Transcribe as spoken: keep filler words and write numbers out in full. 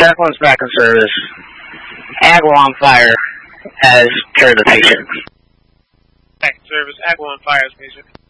Jacqueline's back in service. Agua on fire as care of the patient. Back in service. Agua on fire as patient.